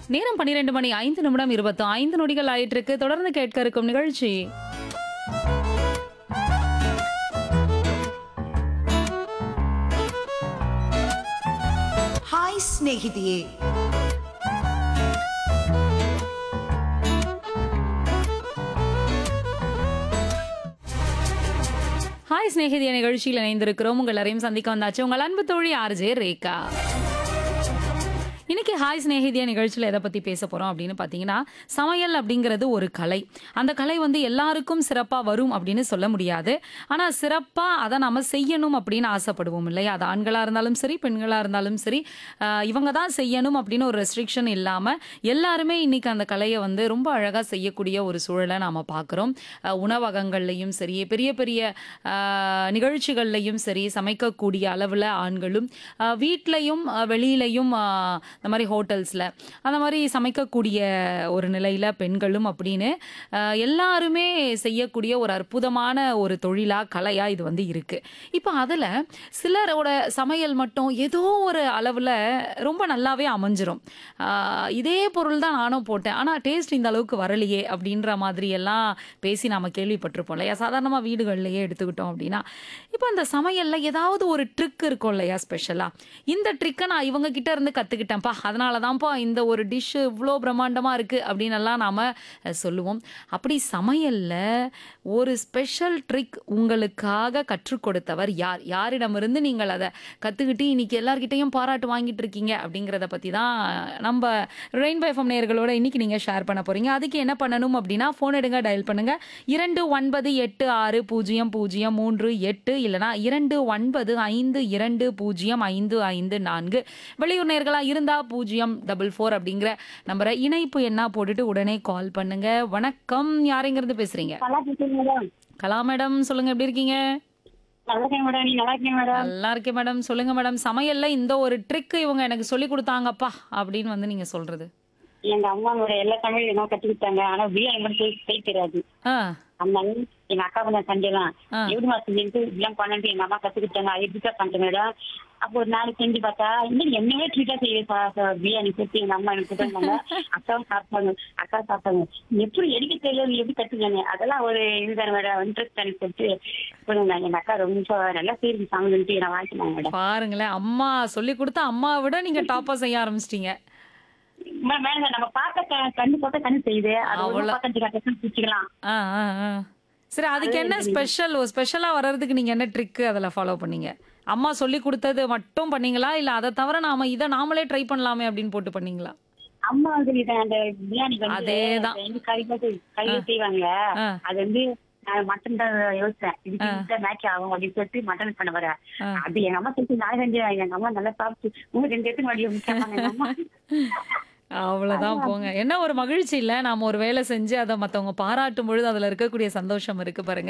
நேரம் 12 மணி 5 நிமிடம் 25 நொடிகள் ஆயிட்டிருக்கு. தொடர்ந்து கேட்க இருக்கும் நிகழ்ச்சி ಹಾಯ್ ಸ್ನೇಹಿತೆಯೇ. ஹாய் சிநேகிதிய நிகழ்ச்சியில் இணைந்திருக்கிறோம். உங்கள் எல்லாரையும் சந்திக்க வந்தாச்சு உங்கள் அன்பு தோழி ஆர்ஜே ரேகா. இன்னைக்கு ஹாய் சிநேகிதிய நிகழ்ச்சியில் எதை பற்றி பேச போகிறோம் அப்படின்னு பார்த்தீங்கன்னா, சமையல் அப்படிங்கிறது ஒரு கலை. அந்த கலை வந்து எல்லாருக்கும் சிறப்பாக வரும் அப்படின்னு சொல்ல முடியாது. ஆனால் சிறப்பாக அதை நம்ம செய்யணும் அப்படின்னு ஆசைப்படுவோம் இல்லையா? அது ஆண்களாக இருந்தாலும் சரி, பெண்களாக இருந்தாலும் சரி, இவங்க தான் செய்யணும் அப்படின்னு ஒரு ரெஸ்ட்ரிக்ஷன் இல்லாமல் எல்லாருமே இன்னைக்கு அந்த கலையை வந்து ரொம்ப அழகாக செய்யக்கூடிய ஒரு சூழலை நாம் பார்க்குறோம். உணவகங்கள்லையும் சரி, பெரிய பெரிய நிகழ்ச்சிகள்லையும் சரி, சமைக்கக்கூடிய அளவில் ஆண்களும், வீட்லையும் வெளியிலையும் இந்த மாதிரி ஹோட்டல்ஸில் அந்த மாதிரி சமைக்கக்கூடிய ஒரு நிலையில் பெண்களும் அப்படின்னு எல்லாருமே செய்யக்கூடிய ஒரு அற்புதமான ஒரு தொழிலாக கலையாக இது வந்து இருக்குது. இப்போ அதில் சிலரோட சமையல் மட்டும் ஏதோ ஒரு அளவில் ரொம்ப நல்லாவே அமைஞ்சிரும். இதே பொருள் தான் நானும் போட்டேன், ஆனால் டேஸ்ட் இந்த அளவுக்கு வரலையே அப்படின்ற மாதிரி எல்லாம் பேசி நாம் கேள்விப்பட்டிருப்போம் இல்லையா? சாதாரணமாக வீடுகள்லையே எடுத்துக்கிட்டோம் அப்படின்னா, இப்போ அந்த சமையலில் ஏதாவது ஒரு ட்ரிக் இருக்கும் இல்லையா? ஸ்பெஷலாக இந்த ட்ரிக்கை நான் இவங்க கிட்ட இருந்து கற்றுக்கிட்டேன்ப்பா, அதனால தான்ப்பா இந்த ஒரு டிஷ்ஷு இவ்வளோ பிரம்மாண்டமாக இருக்குது அப்படின்னெல்லாம் நாம் சொல்லுவோம். அப்படி சமையலில் ஒரு ஸ்பெஷல் ட்ரிக் உங்களுக்காக கற்றுக் கொடுத்தவர் யார்? யாரிடமிருந்து நீங்கள் அதை கற்றுக்கிட்டு இன்னைக்கு எல்லார்கிட்டையும் பாராட்டு வாங்கிட்டு இருக்கீங்க அப்படிங்கிறத பற்றி தான் நம்ம ரெயின்போ எஃப்எம் நேயர்களோட இன்னைக்கு நீங்கள் ஷேர் பண்ண போகிறீங்க. அதுக்கு என்ன பண்ணணும் அப்படின்னா, ஃபோன் எடுங்க, டயல் பண்ணுங்கள் 29860038 இல்லைனா 2952205554. வெளியூர் நேயர்களாக இருந்தால் 044 அப்படிங்கிற நம்பரை இணைப்பு என்ன போட்டுட்டு உடனே கால் பண்ணுங்க. வணக்கம், யாரைங்கிறது பேசுறீங்க? கலா மேடம், சொல்லுங்க, எப்படி இருக்கீங்க? நல்லா இருக்கேன் மேடம். சொல்லுங்க மேடம், சமையல்ல இந்த ஒரு ட்ரிக் இவங்க எனக்கு சொல்லி கொடுத்தாங்கப்பா அப்படின்னு வந்து நீங்க சொல்றது. எங்க அம்மாவோட எல்லா தமிழ் என்ன கத்துக்கிட்டாங்க, ஆனா பிரியாணி மட்டும் செய்ய தெரியாது. அதனால எங்க அக்கா பண்ண சண்டைலாம் எப்படி செஞ்சுட்டு இப்படிலாம் பண்ணிட்டு எங்க அம்மா கத்துக்கிட்டாங்க. அது எப்படிக்கா பண்றேன். அப்போ ஒரு நாள் செஞ்சு பார்த்தா இன்னும் என்னவே ட்ரீட்டா செய்ய பிரியாணி சேர்த்து எங்க அம்மா எனக்கு கொடுத்தாங்க. அக்காவும் சாப்பிட்டாங்க, அக்கா சாப்பிட்டாங்க. எப்படி எடுக்க தெரியல, எப்படி கத்துக்காங்க, அதெல்லாம் ஒரு இதுதான மேடம், இன்ட்ரெஸ்ட் தானே சொல்லிட்டு எங்க அக்கா ரொம்ப நல்லா செய்யுது சாமிட்டு நான் வாழ்த்துனாங்க மேடம். பாருங்களேன், அம்மா சொல்லி கொடுத்தா அம்மாவை விட நீங்க டாப்பா செய்ய ஆரம்பிச்சிட்டீங்க. நம்ம பார்த்த கண்ணு போட்ட கண்ணு செய்யுது, பிடிச்சிக்கலாம். சரி, அதுக்கு என்ன ஸ்பெஷலா வர்றதுக்கு நீங்க என்ன ட்ரிக் அதுல ஃபாலோ பண்ணீங்க? அம்மா சொல்லி கொடுத்தது மட்டும் பண்ணீங்களா, இல்ல அதை தவிர நாமளே ட்ரை பண்ணலாமே அப்படின்னு போட்டு பண்ணீங்களா? அம்மா வந்து அந்த பிரியாணி அதேதான் கறி செய்வாங்க. அது வந்து மட்டன் தான் யோசிச்சேன், இதுக்கு மேட்ச் ஆகும் அப்படின்னு சொல்லிட்டு மட்டன் பண்ண வர. அது எங்க அம்மா சொல்லிட்டு நான் செஞ்சேன். எங்க அம்மா நல்லா சாப்பிட்டு உங்களுக்கு 2 எடுத்து மாடி எங்க அம்மா. அவ்வளவுதான் போங்க. என்ன ஒரு மகிழ்ச்சி இல்ல, நாம ஒரு வேலை செஞ்சு அதை மத்தவங்க பாராட்டும் பொழுது அதுல இருக்கக்கூடிய சந்தோஷம் இருக்கு பாருங்க.